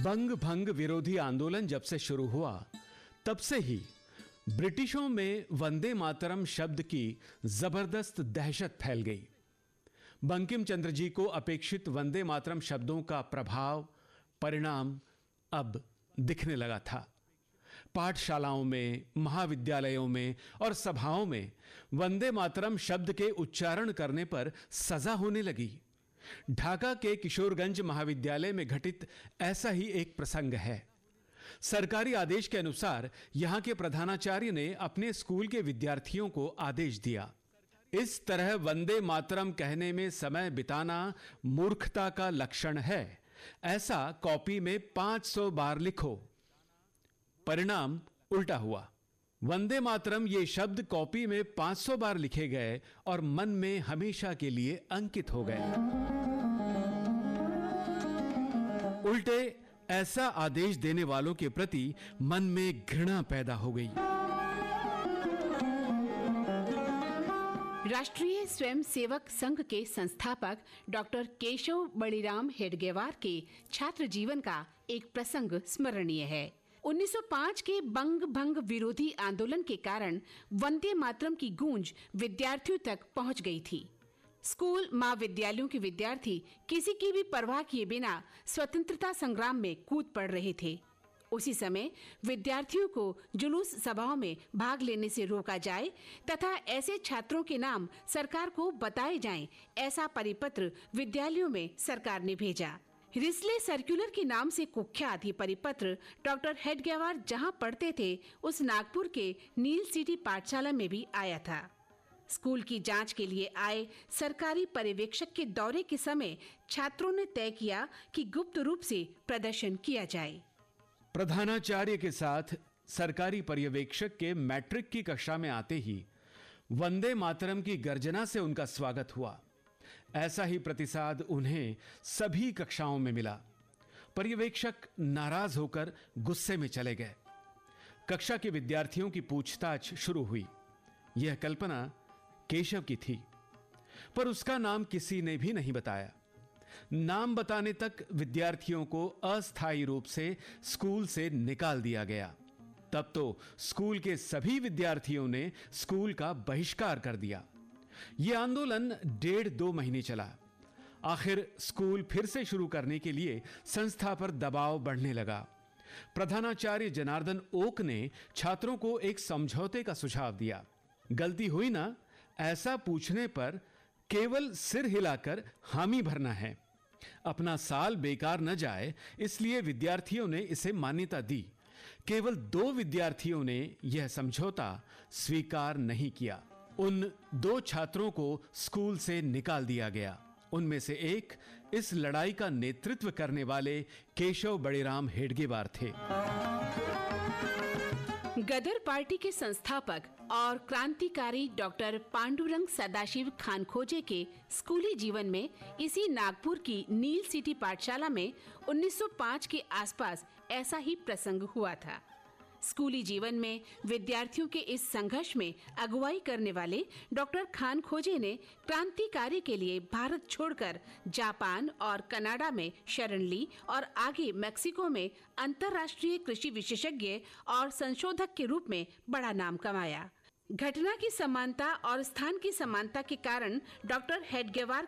बंग भंग विरोधी आंदोलन जब से शुरू हुआ तब से ही ब्रिटिशों में वंदे मातरम शब्द की जबरदस्त दहशत फैल गई। बंकिम चंद्र जी को अपेक्षित वंदे मातरम शब्दों का प्रभाव परिणाम अब दिखने लगा था। पाठशालाओं में, महाविद्यालयों में और सभाओं में वंदे मातरम शब्द के उच्चारण करने पर सजा होने लगी। ढाका के किशोरगंज महाविद्यालय में घटित ऐसा ही एक प्रसंग है। सरकारी आदेश के अनुसार यहां के प्रधानाचार्य ने अपने स्कूल के विद्यार्थियों को आदेश दिया, इस तरह वंदे मातरम कहने में समय बिताना मूर्खता का लक्षण है। ऐसा कॉपी में 500 बार लिखो। परिणाम उल्टा हुआ। वंदे मातरम ये शब्द कॉपी में 500 बार लिखे गए और मन में हमेशा के लिए अंकित हो गए। उल्टे ऐसा आदेश देने वालों के प्रति मन में घृणा पैदा हो गई। राष्ट्रीय स्वयंसेवक संघ के संस्थापक डॉक्टर केशव बड़ीराम हेडगेवार के छात्र जीवन का एक प्रसंग स्मरणीय है। 1905 के बंग भंग विरोधी आंदोलन के कारण वंदे मातरम की गूंज विद्यार्थियों तक पहुंच गई थी। स्कूल, महाविद्यालयों के विद्यार्थी किसी की भी परवाह किए बिना स्वतंत्रता संग्राम में कूद पड़ रहे थे। उसी समय विद्यार्थियों को जुलूस सभाओं में भाग लेने से रोका जाए तथा ऐसे छात्रों के नाम सरकार को बताए जाएं, ऐसा परिपत्र विद्यालयों में सरकार ने भेजा। रिस्ले सर्कुलर के नाम से कुख्यात ये परिपत्र डॉक्टर हेडगेवार जहां पढ़ते थे उस नागपुर के नील सिटी पाठशाला में भी आया था। स्कूल की जांच के लिए आए सरकारी पर्यवेक्षक के दौरे के समय छात्रों ने तय किया कि गुप्त रूप से प्रदर्शन किया जाए। प्रधानाचार्य के साथ सरकारी पर्यवेक्षक के मैट्रिक की कक्षा में आते ही वंदे मातरम की गर्जना से उनका स्वागत हुआ। ऐसा ही प्रतिसाद उन्हें सभी कक्षाओं में मिला। पर्यवेक्षक नाराज होकर गुस्से में चले गए। कक्षा के विद्यार्थियों की पूछताछ शुरू हुई। यह कल्पना केशव की थी, पर उसका नाम किसी ने भी नहीं बताया। नाम बताने तक विद्यार्थियों को अस्थायी रूप से स्कूल से निकाल दिया गया। तब तो स्कूल के सभी विद्यार्थियों ने स्कूल का बहिष्कार कर दिया। यह आंदोलन 1.5-2 महीने चला। आखिर स्कूल फिर से शुरू करने के लिए संस्था पर दबाव बढ़ने लगा। प्रधानाचार्य जनार्दन ओक ने छात्रों को एक समझौते का सुझाव दिया। गलती हुई ना, ऐसा पूछने पर केवल सिर हिलाकर हामी भरना है। अपना साल बेकार न जाए, इसलिए विद्यार्थियों ने इसे मान्यता दी। केवल 2 विद्यार्थियों ने यह समझौता स्वीकार नहीं किया। उन 2 छात्रों को स्कूल से निकाल दिया गया। उनमें से एक इस लड़ाई का नेतृत्व करने वाले केशव बड़ीराम हेडगेवार थे। गदर पार्टी के संस्थापक और क्रांतिकारी डॉक्टर पांडुरंग सदाशिव खानखोजे के स्कूली जीवन में इसी नागपुर की नील सिटी पाठशाला में 1905 के आसपास ऐसा ही प्रसंग हुआ था। स्कूली जीवन में विद्यार्थियों के इस संघर्ष में अगुवाई करने वाले डॉक्टर खानखोजे ने क्रांतिकारी के लिए भारत छोड़कर जापान और कनाडा में शरण ली और आगे मेक्सिको में अंतर्राष्ट्रीय कृषि विशेषज्ञ और संशोधक के रूप में बड़ा नाम कमाया। घटना की समानता और स्थान की समानता के कारण डॉक्टर हेडगेवार